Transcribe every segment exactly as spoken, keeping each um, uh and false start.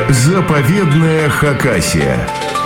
Заповедная Хакасия.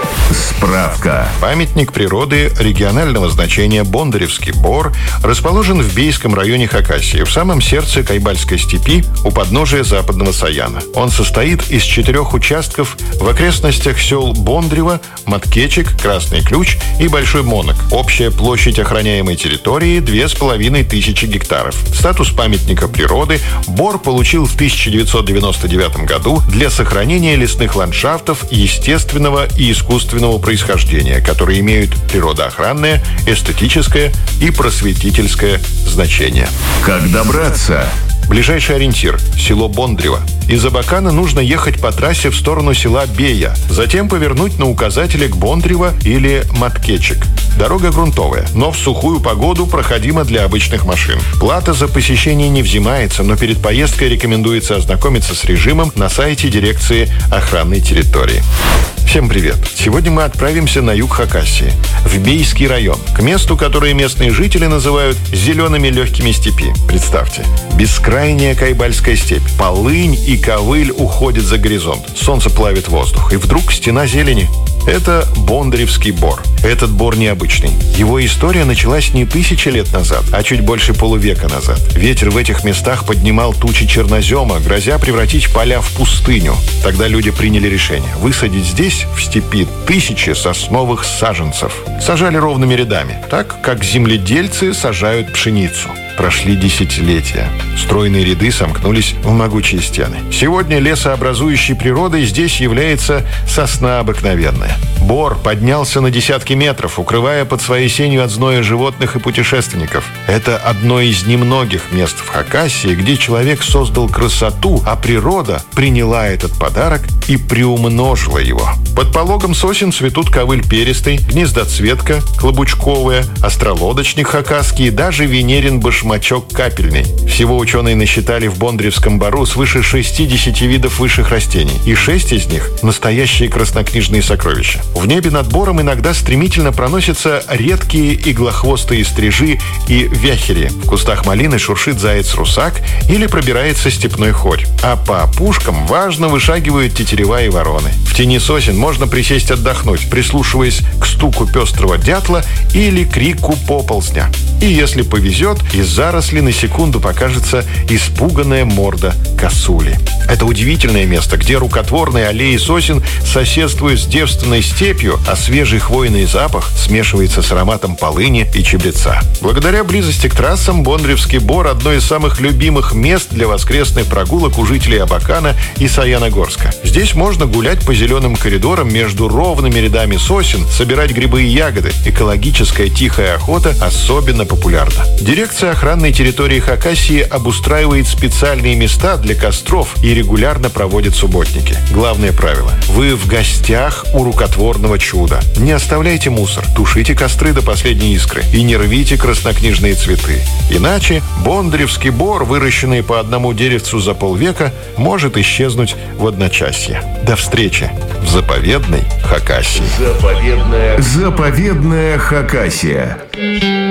Справка. Памятник природы регионального значения Бондаревский бор расположен в Бейском районе Хакасии, в самом сердце Кайбальской степи, у подножия Западного Саяна. Он состоит из четырех участков в окрестностях сел Бондарево, Маткечек, Красный Ключ и Большой Монок. Общая площадь охраняемой территории – две с половиной тысячи гектаров. Статус памятника природы бор получил в тысяча девятьсот девяносто девятом году для сохранения лесных ландшафтов естественного и искусственного происхождения, которые имеют природоохранное, эстетическое и просветительское значение. Как добраться? Ближайший ориентир – село Бондарево. Из Абакана нужно ехать по трассе в сторону села Бея, затем повернуть на указателе к Бондарево или Маткечек. Дорога грунтовая, но в сухую погоду проходима для обычных машин. Плата за посещение не взимается, но перед поездкой рекомендуется ознакомиться с режимом на сайте дирекции охранной территории. Всем привет! Сегодня мы отправимся на юг Хакасии, в Бейский район, к месту, которое местные жители называют «зелеными легкими степи». Представьте, бескрайняя Кайбальская степь, полынь и ковыль уходят за горизонт, солнце плавит воздух, и вдруг стена зелени. Это Бондаревский бор. Этот бор необычный. Его история началась не тысячи лет назад, а чуть больше полувека назад. Ветер в этих местах поднимал тучи чернозема, грозя превратить поля в пустыню. Тогда люди приняли решение высадить здесь, в степи, тысячи сосновых саженцев. Сажали ровными рядами, так как земледельцы сажают пшеницу. Прошли десятилетия. Стройные ряды сомкнулись в могучие стены. Сегодня лесообразующей природой здесь является сосна обыкновенная. Бор поднялся на десятки метров, укрывая под своей сенью от зноя животных и путешественников. Это одно из немногих мест в Хакасии, где человек создал красоту, а природа приняла этот подарок и приумножила его. Под пологом сосен цветут ковыль перистый, гнездоцветка, клобучковая, остролодочник хакасский и даже венерин башмачок капельный. Всего ученые насчитали в Бондаревском бору свыше шестидесяти видов высших растений, и шесть из них – настоящие краснокнижные сокровища. В небе над бором иногда стремительно проносятся редкие иглохвостые стрижи и вяхери. В кустах малины шуршит заяц-русак или пробирается степной хорь. А по опушкам важно вышагивают тетерева и вороны. В тени сосен можно присесть отдохнуть, прислушиваясь к стуку пестрого дятла или крику поползня. И если повезет, из заросли на секунду покажется испуганная морда косули. Это удивительное место, где рукотворные аллеи сосен соседствуют с девственной степью, а свежий хвойный запах смешивается с ароматом полыни и чебреца. Благодаря близости к трассам Бондаревский бор – одно из самых любимых мест для воскресных прогулок у жителей Абакана и Саяногорска. Здесь можно гулять по зеленым коридорам между ровными рядами сосен, собирать грибы и ягоды. Экологическая тихая охота особенно популярна. Дирекция охранной территории Хакасии обустраивает специальные места для костров и регулярно проводит субботники. Главное правило – вы в гостях у рукотворного чуда. Не оставляйте мусор, тушите костры до последней искры и не рвите краснокнижные цветы. Иначе Бондаревский бор, выращенный по одному деревцу за полвека, может исчезнуть в одночасье. До встречи в заповедной Хакасии. Заповедная, Заповедная Хакасия.